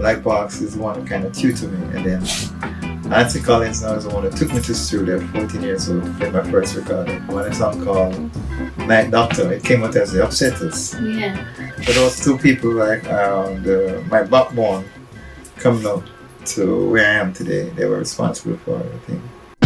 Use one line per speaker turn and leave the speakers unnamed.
Black Box is the one who kind of tutored me, and then Nancy Collins now is the one that took me to studio at 14 years old, played my first recording. One a song called Night Doctor. It came out as the Upsetters.
Yeah.
So those two people like my backbone coming up to where I am today. They were responsible for everything.